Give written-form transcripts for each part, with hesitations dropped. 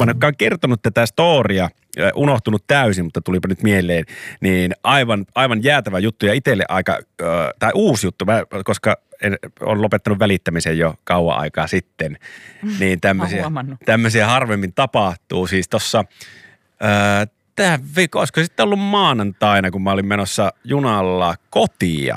Lindman, joka on kertonut tätä storia, unohtunut täysin, mutta tulipa nyt mieleen, niin aivan jäätävä juttu ja itselle aika, tai uusi juttu, koska olen lopettanut välittämisen jo kauan aikaa sitten, niin tämmöisiä harvemmin tapahtuu. Siis tuossa, tämä viikko, olisiko sitten ollut maanantaina, kun mä olin menossa junalla kotia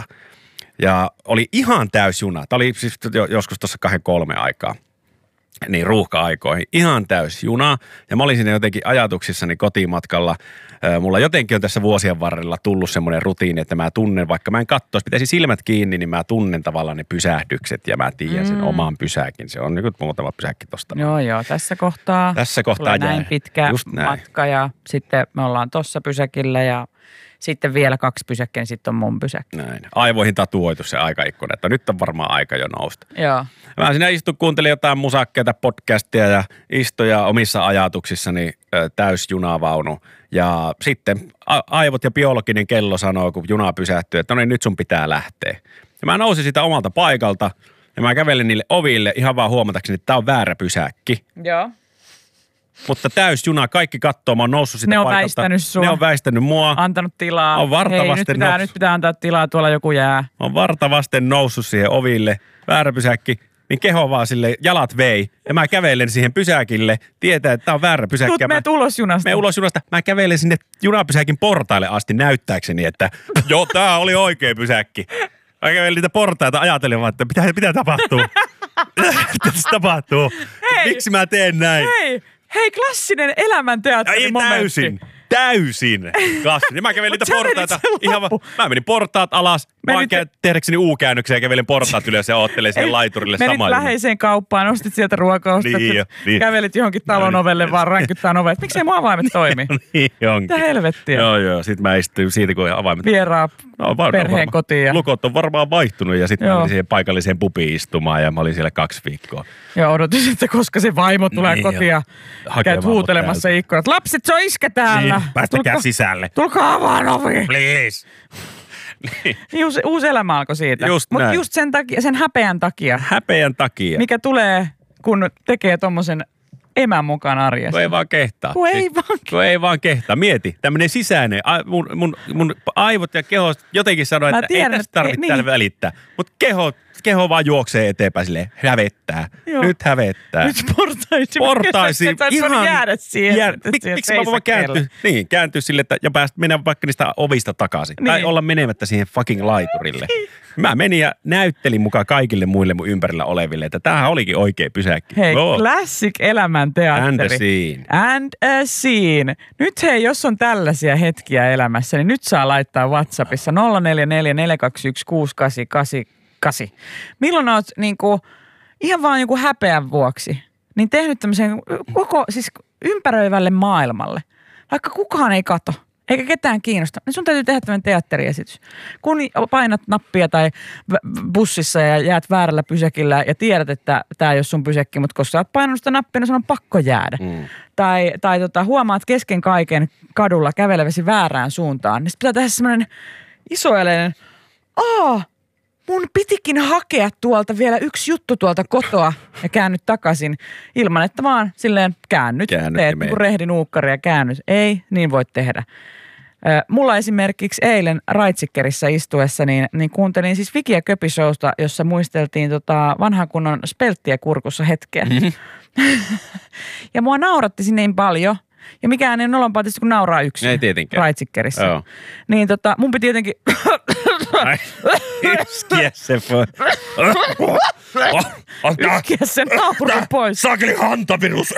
ja oli ihan täys juna. Tämä oli siis joskus tuossa 2-3 aikaa. Niin ruuhka-aikoihin. Ihan täys juna. Ja mä olin siinä jotenkin ajatuksissani kotimatkalla. Mulla jotenkin on tässä vuosien varrella tullut semmoinen rutiini, että mä tunnen, vaikka mä en katsoisi, pitäisi silmät kiinni, niin mä tunnen tavallaan ne pysähdykset ja mä tiedän sen oman pysäkin. Se on niin kuin muutama pysäkki tosta. Joo, tässä kohtaa näin pitkä matka ja sitten me ollaan tossa pysäkillä ja sitten vielä 2 pysäkkiä, niin sitten on mun pysäkki. Näin. Aivoihin tatuoitu se aikaikkuna, että nyt on varmaan aika jo nousta. Joo. Mä siinä kuuntelin jotain musakkeita, podcastia ja istuja omissa ajatuksissani täys junavaunu. Ja sitten aivot ja biologinen kello sanoo, kun juna pysähtyy, että no niin, nyt sun pitää lähteä. Ja mä nousin sitä omalta paikalta ja mä kävelin niille oville ihan vaan huomatakseni, että tää on väärä pysäkki. Joo. Mutta täysjuna, kaikki kattoo, mä oon noussut sitä paikalta. Väistänyt sua. Ne on väistänyt mua. Antanut tilaa. On vartavasten nyt pitää antaa tilaa, tuolla joku jää. On vartavasten noussut siihen oville, väärä pysäkki, niin keho vaan sille jalat vei. Ja mä kävelen siihen pysäkille, tietää, että tää on väärä pysäkki. Meet ulos junasta. Mene ulos junasta. Mä kävelen sinne junapysäkin portaille asti näyttääkseni, että joo, tää oli oikea pysäkki. Mä kävelin niitä portaita ajattelemaan, että mitä tapahtuu? Mitä tässä tapahtuu? Miksi mä teen näin? Hei, klassinen elämänteatteri momentti. Täysin klassinen. Mä kävelin niitä portaita. Mä menin portaat alas. Tehdäkseni U-käännöksiä ja kävelin portaat ylös ja oottelin siihen laiturille samaan. Menit läheiseen kauppaan, ostit sieltä ruokaa, niin. Kävelit johonkin talon ovelle vaan ränkyttään ovet. Miksei mun avaimet toimi? Niin onkin. Mitä helvettiä? Joo. Sitten mä istuin siitä, kun avaimet... Vieraa perheen kotiin. Lukot on varmaan vaihtunut ja sitten mä menin siihen paikalliseen pubiin istumaan ja mä olin siellä 2 viikkoa. Joo, odotin, että koska se vaimo tulee kotiin ja käyt huutelemassa ikkunat. Lapset, se on iskä täällä. Niin, päästäkää sisälle. Tulkaa avaan ovi. Please. Niin. Uusi elämä alkoi siitä. Mutta just sen häpeän takia. Häpeän takia. Mikä tulee, kun tekee tommosen emän mukaan arjessa. Kun ei vaan kehtaa. Kun ei vaan kehtaa. Mieti, tämmönen sisäinen, mun aivot ja keho jotenkin sanoo, että ei tästä tarvitse välittää. Mutta keho vaan juoksee eteenpäin silleen, hävettää. Joo. Nyt hävettää. Nyt portaisi. Ihan jäädä siihen. Miksi mä voin kääntyä sille, että ja mennä vaikka niistä ovista takaisin. Niin. Tai olla menemättä siihen fucking laiturille. Mä menin ja näyttelin mukaan kaikille muille mun ympärillä oleville, että tämähän olikin oikea pysäkki. Hei, classic elämänteatteri. And a scene. Nyt hei, jos on tällaisia hetkiä elämässä, niin nyt saa laittaa WhatsAppissa 0444216888. Milloin oot niinku, ihan vaan niinku häpeän vuoksi, niin tehnyt tämmöisen siis ympäröivälle maailmalle, vaikka kukaan ei kato. Eikä ketään kiinnosta. Niin sun täytyy tehdä tämmöinen teatteriesitys. Kun painat nappia tai bussissa ja jäät väärällä pysäkillä ja tiedät, että tämä ei ole sun pysäkki, mutta koska sä oot painanut sitä nappia, niin sun on pakko jäädä. Tai huomaat kesken kaiken kadulla käveleväsi väärään suuntaan, niin sit pitää tehdä semmoinen isoeleinen, mun pitikin hakea tuolta vielä yksi juttu tuolta kotoa ja käännyt takaisin ilman, että vaan silleen käännyt. Teet niin kuin rehdin uukkari ja käännyt. Ei, niin voit tehdä. Mulla esimerkiksi eilen Raitsikkerissa istuessa, niin kuuntelin siis Viki ja Köpi showsta, jossa muisteltiin vanhan kunnon spelttiä kurkussa hetkeä. Ja mua nauratti sinne niin paljon. Ja mikään ei nolompaa tietysti, kun nauraa yksin. Ei tietenkään. Raitsikkerissa. Joo. Niin mun piti jotenkin... Yskiä se pois. Yskiä se nauru pois. Saakeli hantavirus.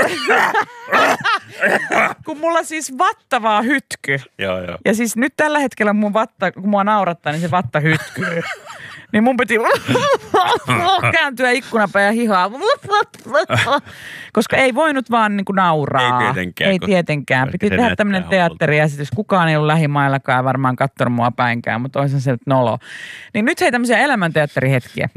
Kun mulla siis vatta vaan hytky. Joo. Ja siis nyt tällä hetkellä mun vatta, kun mua naurattaa, niin se vatta hytkyy. Niin mun piti kääntyä ikkunapäin ja hihaa. Koska ei voinut vaan niinku nauraa. Ei tietenkään. Piti tehdä tämmönen teatteriesitys. Kukaan ei ollut lähimaillakaan varmaan katsonut mua päinkään, mutta olisin sieltä nolo. Niin nyt hei tämmöisiä elämänteatterihetkiä.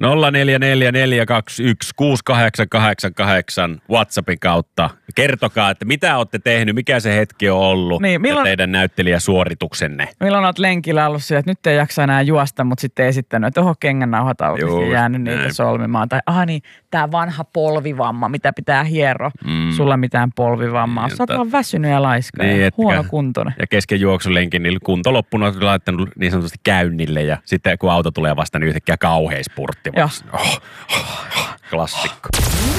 0444216888 WhatsAppin kautta. Kertokaa, että mitä olette tehnyt, mikä se hetki on ollut niin, ja teidän näyttelijäsuorituksenne. Milloin olet lenkillä ollut sillä, että nyt ei jaksa enää juosta, mutta sitten esittänyt, että kengännauhat auki ja jäänyt niitä solmimaan. Tai niin, tää vanha polvivamma, mitä pitää hieroa. Sulla mitään polvivammaa. Niin, sä oot vaan väsynyt ja laiska ja huonokuntoinen. Ja kesken juoksulenkin niin kunto loppuna on laittanut niin sanotusti käynnille ja sitten kun auto tulee vasta, niin yhtäkkiä kauheis purtti. Klassikko.